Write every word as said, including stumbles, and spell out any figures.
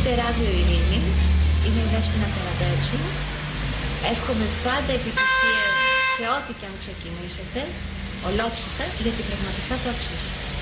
Ακούτε Ράδιο Ειρήνη, είμαι η Δέσποινα Καραμπέτσου. Εύχομαι πάντα επιτυχίες σε ό,τι και αν ξεκινήσετε, ολόψυχα, γιατί πραγματικά το αξίζετε.